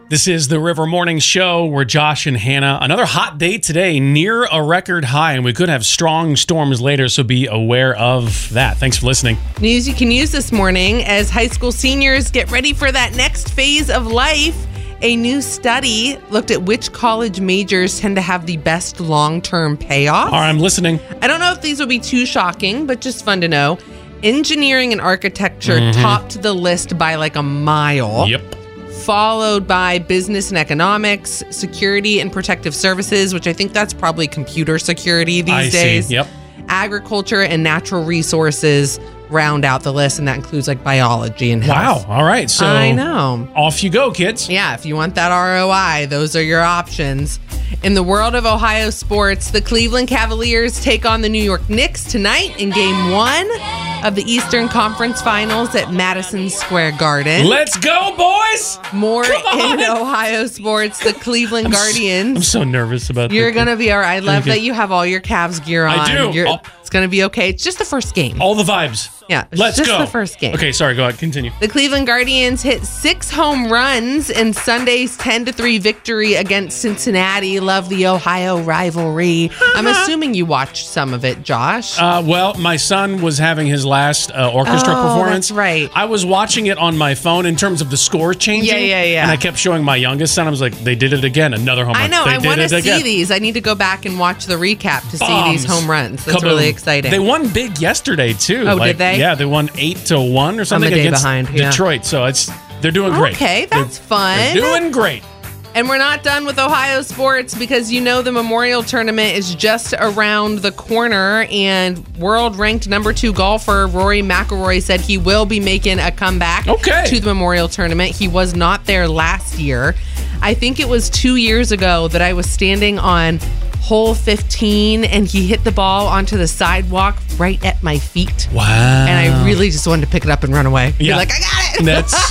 This is the River Morning Show. We're Josh and Hannah. Another hot day today, near a record high, and we could have strong storms later, so be aware of that. Thanks for listening. News you can use this morning as high school seniors get ready for that next phase of life. A new study looked at which college majors tend to have the best long-term payoff. All right, I'm listening. I don't know if these will be too shocking, but just fun to know. Engineering and architecture topped the list by like a mile. Yep. Followed by business and economics, security and protective services, which I think that's probably computer security these days. See. Yep. Agriculture and natural resources round out the list, and that includes like biology and health. Wow. All right. So I know. Off you go, kids. Yeah, if you want that ROI, those are your options. In the world of Ohio sports, the Cleveland Cavaliers take on the New York Knicks tonight in Game 1 of the Eastern Conference Finals at Madison Square Garden. Let's go, boys! More in Ohio sports, the Cleveland Guardians. I'm so nervous about this. You're going to be all right. I love that you have all your Cavs gear on. I do. It's going to be okay. It's just the first game. All the vibes. Yeah, it's Let's just go. the first game. Okay, sorry, go ahead, continue. The Cleveland Guardians hit 6 home runs in Sunday's 10-3 victory against Cincinnati. Love the Ohio rivalry. I'm assuming you watched some of it, Josh. Well, my son was having his last orchestra performance. That's right. I was watching it on my phone in terms of the score changing. Yeah. And I kept showing my youngest son. I was like, they did it again. Another home run. I know. They I did want to it see again. these. I need to go back and watch the recap to see Bombs. these home runs. That's Kaboom. really exciting. They won big yesterday, too. Oh, did they? Yeah, they won 8-1 or something I'm a day against behind, yeah. Detroit. So they're doing great. Okay, that's fun. They're doing great. And we're not done with Ohio sports because you know the Memorial Tournament is just around the corner, and world-ranked number 2 golfer Rory McIlroy said he will be making a comeback to the Memorial Tournament. He was not there last year. I think it was 2 years ago that I was standing on hole 15 and he hit the ball onto the sidewalk right at my feet. Wow. And I really just wanted to pick it up and run away. Yeah. Be like, I got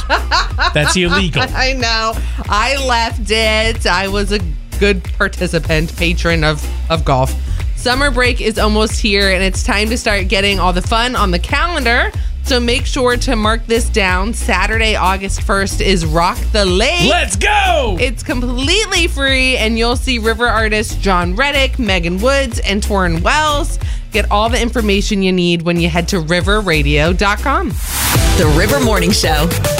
it. That's illegal. I know. I left it. I was a good participant, patron of golf. Summer break is almost here, and it's time to start getting all the fun on the calendar. So make sure to mark this down. Saturday, August 1st is Rock the Lake. Let's go! It's completely free, and you'll see river artists John Reddick, Megan Woods, and Torrin Wells. Get all the information you need when you head to riverradio.com. The River Morning Show.